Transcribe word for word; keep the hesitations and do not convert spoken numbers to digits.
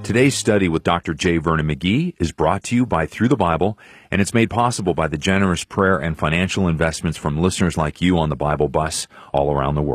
Today's study with Doctor J. Vernon McGee is brought to you by Through the Bible, and it's made possible by the generous prayer and financial investments from listeners like you on the Bible Bus all around the world.